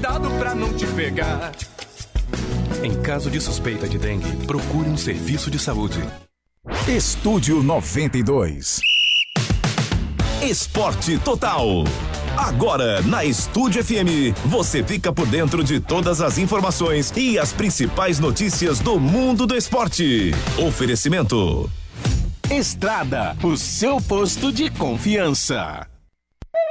cuidado pra não te pegar. Em caso de suspeita de dengue, procure um serviço de saúde. Estúdio 92. Esporte Total. Agora, na Estúdio FM, você fica por dentro de todas as informações e as principais notícias do mundo do esporte. Oferecimento Estrada, o seu posto de confiança.